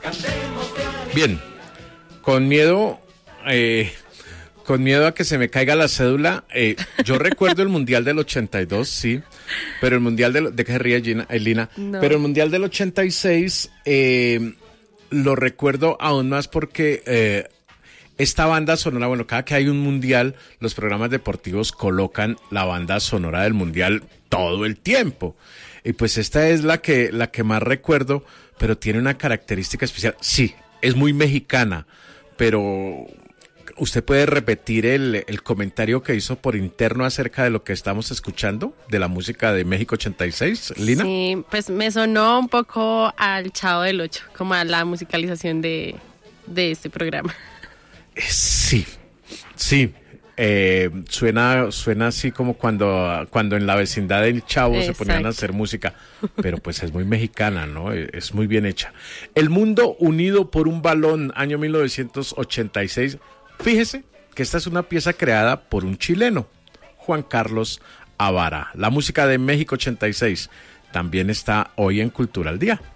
Bien, con miedo, con miedo a que se me caiga la cédula, yo recuerdo el Mundial del 82, sí, pero el Mundial de que se ríe Lina, No. pero el Mundial del 86 lo recuerdo aún más porque esta banda sonora, bueno, cada que hay un Mundial, los programas deportivos colocan la banda sonora del Mundial todo el tiempo. Y pues esta es la que más recuerdo, pero tiene una característica especial. Sí, es muy mexicana, pero ¿usted puede repetir el comentario que hizo por interno acerca de lo que estamos escuchando, de la música de México 86, Lina? Sí, pues me sonó un poco al Chavo del Ocho, como a la musicalización de este programa. Sí, sí. Suena así como cuando en la vecindad del Chavo se ponían a Exacto. hacer música, pero pues es muy mexicana, ¿no? Es muy bien hecha. El mundo unido por un balón, año 1986. Fíjese que esta es una pieza creada por un chileno, Juan Carlos Avara. La música de México 86 también está hoy en Cultura al Día.